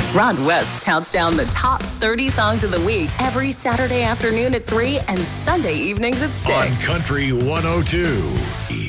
Rod West counts down the top 30 songs of the week every Saturday afternoon at 3 and Sunday evenings at 6. On Country 102.